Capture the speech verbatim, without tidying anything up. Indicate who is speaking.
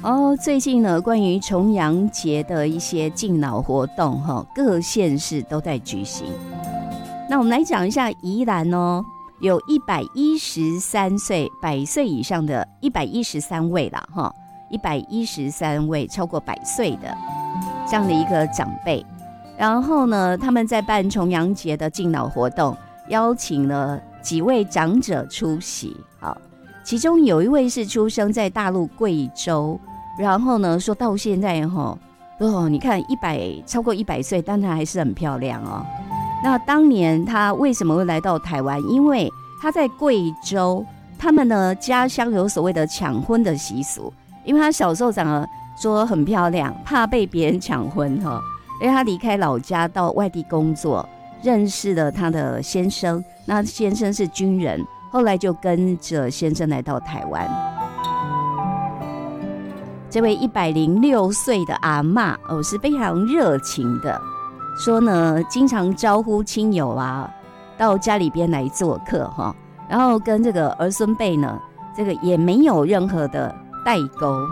Speaker 1: 哦，最近呢，关于重阳节的一些敬老活动，哈，各县市都在举行。那我们来讲一下宜兰哦，有一百一十三岁百岁以上的一百一十三位啦，哈，一百一十三位超过百岁的这样的一个长辈。然后呢，他们在办重阳节的敬老活动，邀请了几位长者出席，好，其中有一位是出生在大陆贵州。然后呢，说到现在哈，哦，你看一百超过一百岁，但他还是很漂亮哦。那当年他为什么会来到台湾？因为他在贵州，他们呢家乡有所谓的抢婚的习俗，因为他小时候长得说很漂亮，怕被别人抢婚哈，因为他离开老家到外地工作，认识了他的先生，那先生是军人，后来就跟着先生来到台湾。这位一百零六岁的阿嬷哦，是非常热情的，说呢，经常招呼亲友啊到家里边来做客哈，然后跟这个儿孙辈呢，这个也没有任何的代沟。